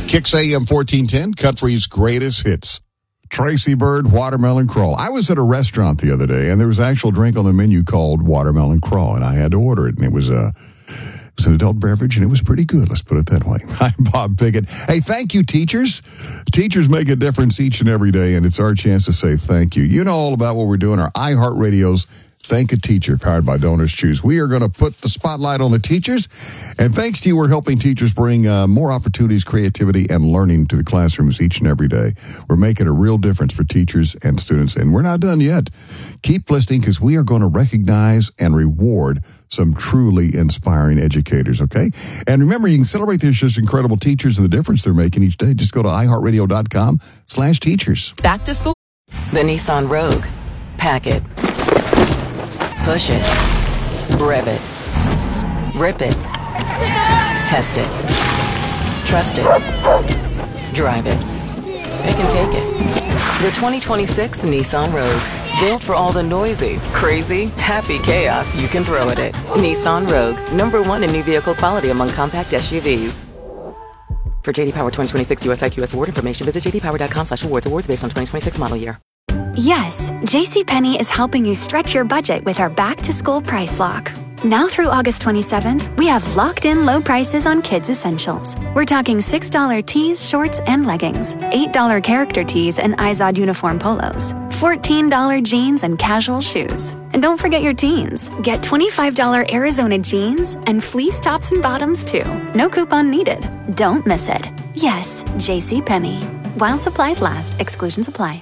Kicks AM 1410, Country's greatest hits. Tracy Bird, Watermelon Crawl. I was at a restaurant the other day, and there was an actual drink on the menu called Watermelon Crawl, and I had to order it, and it was an adult beverage, and it was pretty good. Let's put it that way. I'm Bob Pickett. Hey, thank you, teachers. Teachers make a difference each and every day, and it's our chance to say thank you. You know all about what we're doing. Our iHeartRadio's Thank a Teacher, powered by Donors Choose. We are going to put the spotlight on the teachers, and thanks to you, we're helping teachers bring more opportunities, creativity, and learning to the classrooms each and every day. We're making a real difference for teachers and students, and we're not done yet. Keep listening, because we are going to recognize and reward some truly inspiring educators, okay? And remember, you can celebrate these just incredible teachers and the difference they're making each day. Just go to iHeartRadio.com/teachers. Back to school. The Nissan Rogue. Pack it. Push it. Rev it. Rip it. Test it. Trust it. Drive it. Pick and take it. The 2026 Nissan Rogue. Built for all the noisy, crazy, happy chaos you can throw at it. Nissan Rogue. #1 in new vehicle quality among compact SUVs. For JD Power 2026 US IQS award information, visit jdpower.com/awards. Awards based on 2026 model year. Yes, JCPenney is helping you stretch your budget with our back-to-school price lock. Now through August 27th, we have locked-in low prices on kids' essentials. We're talking $6 tees, shorts, and leggings, $8 character tees and Izod uniform polos, $14 jeans and casual shoes. And don't forget your teens. Get $25 Arizona jeans and fleece tops and bottoms, too. No coupon needed. Don't miss it. Yes, JCPenney. While supplies last, exclusions apply.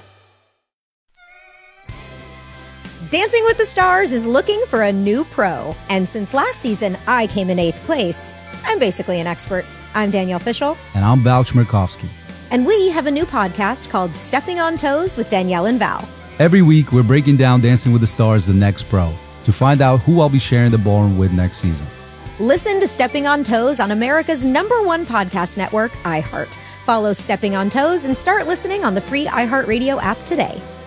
Dancing with the Stars is looking for a new pro. And since last season, I came in 8th place. I'm basically an expert. I'm Danielle Fishel. And I'm Val Chmerkovsky. And we have a new podcast called Stepping on Toes with Danielle and Val. Every week, we're breaking down Dancing with the Stars, the next pro, to find out who I'll be sharing the ballroom with next season. Listen to Stepping on Toes on America's #1 podcast network, iHeart. Follow Stepping on Toes and start listening on the free iHeartRadio app today.